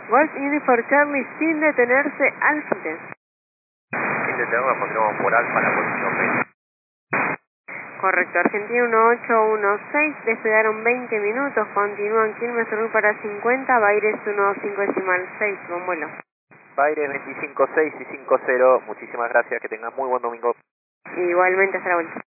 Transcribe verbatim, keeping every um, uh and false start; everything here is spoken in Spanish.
Golf Uniform Charlie sin detenerse al frente. Sin detenernos, continuamos por Alfa, la posición veinte. Correcto, Argentina uno ocho uno seis, despegaron veinte minutos, continúan kilómetro sur para cincuenta, Baires uno cinco decimal seis, buen vuelo. Baires veinticinco seis y cinco cero, muchísimas gracias, que tengas muy buen domingo. Igualmente, hasta la vuelta.